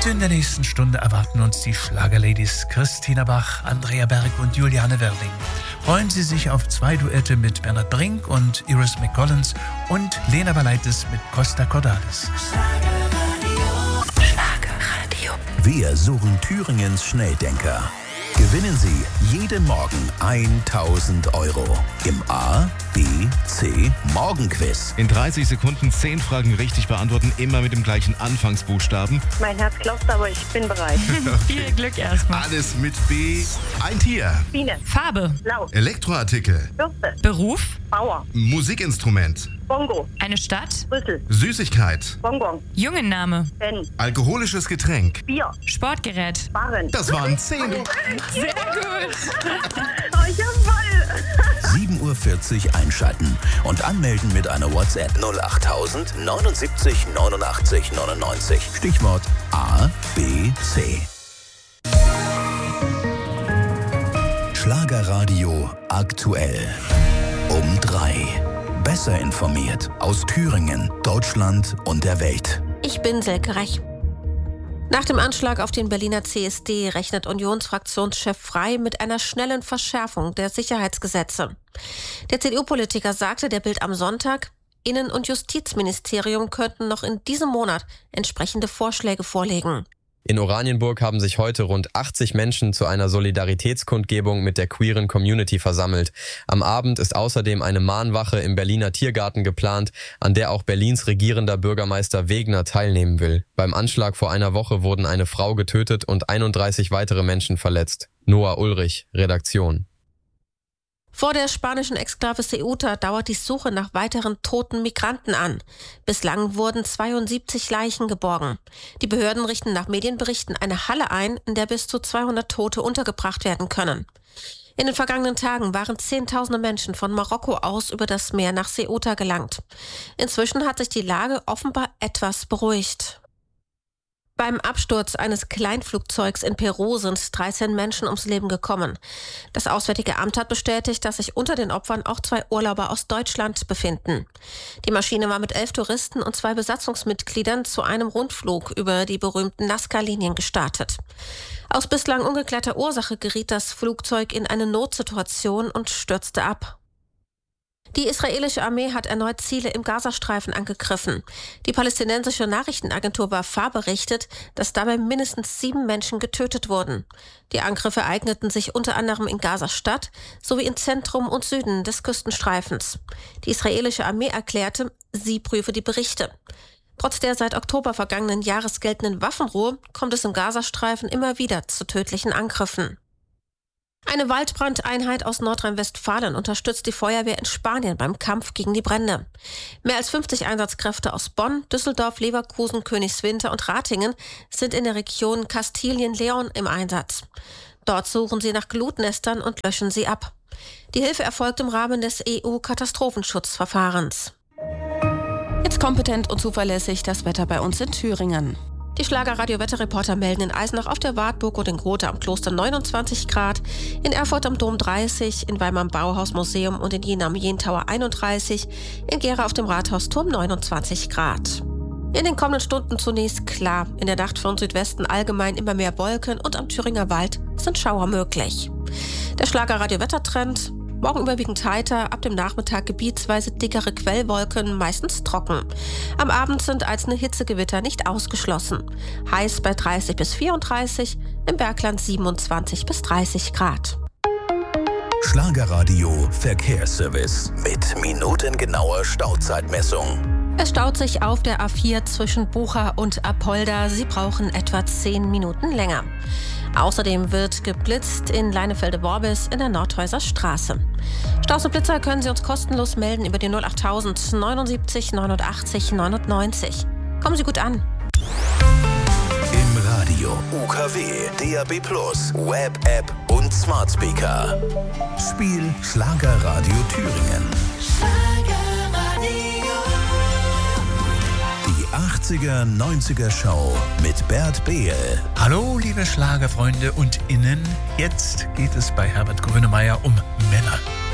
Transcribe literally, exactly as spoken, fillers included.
in der nächsten Stunde erwarten uns die Schlagerladies Christina Bach, Andrea Berg und Juliane Werling. Freuen Sie sich auf zwei Duette mit Bernhard Brink und Iris McCollins und Lena Valaitis mit Costa Cordalis. Schlagerradio. Schlagerradio. Wir suchen Thüringens Schnelldenker. Gewinnen Sie jeden Morgen tausend Euro im A, B, C Morgenquiz. In dreißig Sekunden zehn Fragen richtig beantworten, immer mit dem gleichen Anfangsbuchstaben. Mein Herz klopft, aber ich bin bereit. Viel Glück erstmal. Alles mit B. Ein Tier. Biene. Farbe. Blau. Elektroartikel. Bürste. Beruf. Bauer. Musikinstrument. Bongo. Eine Stadt. Brüssel. Süßigkeit. Bonbon. Jungenname. Ben. Alkoholisches Getränk. Bier. Sportgerät. Barren. Das waren zehn. Sehr gut. Oh, ich hab voll. sieben Uhr vierzig einschalten und anmelden mit einer WhatsApp null achttausend neunundsiebzig neunundachtzig neunundneunzig. Stichwort A, B, C. Schlagerradio aktuell. Um drei. Besser informiert aus Thüringen, Deutschland und der Welt. Ich bin Silke Rech. Nach dem Anschlag auf den Berliner C S D rechnet Unionsfraktionschef Frey mit einer schnellen Verschärfung der Sicherheitsgesetze. Der C D U-Politiker sagte der Bild am Sonntag, Innen- und Justizministerium könnten noch in diesem Monat entsprechende Vorschläge vorlegen. In Oranienburg haben sich heute rund achtzig Menschen zu einer Solidaritätskundgebung mit der queeren Community versammelt. Am Abend ist außerdem eine Mahnwache im Berliner Tiergarten geplant, an der auch Berlins regierender Bürgermeister Wegner teilnehmen will. Beim Anschlag vor einer Woche wurden eine Frau getötet und einunddreißig weitere Menschen verletzt. Noah Ulrich, Redaktion. Vor der spanischen Exklave Ceuta dauert die Suche nach weiteren toten Migranten an. Bislang wurden zweiundsiebzig Leichen geborgen. Die Behörden richten nach Medienberichten eine Halle ein, in der bis zu zweihundert Tote untergebracht werden können. In den vergangenen Tagen waren Zehntausende Menschen von Marokko aus über das Meer nach Ceuta gelangt. Inzwischen hat sich die Lage offenbar etwas beruhigt. Beim Absturz eines Kleinflugzeugs in Peru sind dreizehn Menschen ums Leben gekommen. Das Auswärtige Amt hat bestätigt, dass sich unter den Opfern auch zwei Urlauber aus Deutschland befinden. Die Maschine war mit elf Touristen und zwei Besatzungsmitgliedern zu einem Rundflug über die berühmten Nazca-Linien gestartet. Aus bislang ungeklärter Ursache geriet das Flugzeug in eine Notsituation und stürzte ab. Die israelische Armee hat erneut Ziele im Gazastreifen angegriffen. Die palästinensische Nachrichtenagentur Wafa berichtet, dass dabei mindestens sieben Menschen getötet wurden. Die Angriffe ereigneten sich unter anderem in Gaza-Stadt sowie im Zentrum und Süden des Küstenstreifens. Die israelische Armee erklärte, sie prüfe die Berichte. Trotz der seit Oktober vergangenen Jahres geltenden Waffenruhe kommt es im Gazastreifen immer wieder zu tödlichen Angriffen. Eine Waldbrandeinheit aus Nordrhein-Westfalen unterstützt die Feuerwehr in Spanien beim Kampf gegen die Brände. Mehr als fünfzig Einsatzkräfte aus Bonn, Düsseldorf, Leverkusen, Königswinter und Ratingen sind in der Region Kastilien-Leon im Einsatz. Dort suchen sie nach Glutnestern und löschen sie ab. Die Hilfe erfolgt im Rahmen des E U-Katastrophenschutzverfahrens. Jetzt kompetent und zuverlässig das Wetter bei uns in Thüringen. Die Schlagerradio-Wetterreporter melden in Eisenach auf der Wartburg und in Grothe am Kloster neunundzwanzig Grad, in Erfurt am Dom dreißig, in Weimar am Bauhausmuseum und in Jena am Jentower einunddreißig, in Gera auf dem Rathausturm neunundzwanzig Grad. In den kommenden Stunden zunächst klar, in der Nacht von Südwesten allgemein immer mehr Wolken und am Thüringer Wald sind Schauer möglich. Der Schlagerradio-Wettertrend: morgen überwiegend heiter, ab dem Nachmittag gebietsweise dickere Quellwolken, meistens trocken. Am Abend sind einzelne Hitzegewitter nicht ausgeschlossen. Heiß bei dreißig bis vierunddreißig, im Bergland siebenundzwanzig bis dreißig Grad. Schlagerradio Verkehrsservice mit minutengenauer Stauzeitmessung. Es staut sich auf der A vier zwischen Bucha und Apolda. Sie brauchen etwa zehn Minuten länger. Außerdem wird geblitzt in Leinefelde-Worbis in der Nordhäuser Straße. Staus und Blitzer können Sie uns kostenlos melden über die null achttausend neunundsiebzig neunundachtzig neunundneunzig. Kommen Sie gut an. Im Radio, U K W, D A B plus, Web, App und Smart Speaker. Spiel Schlagerradio Thüringen. Die achtziger, neunziger Show mit Bert Behl. Hallo, liebe Schlagerfreunde und Innen. Jetzt geht es bei Herbert Grönemeyer um Männer.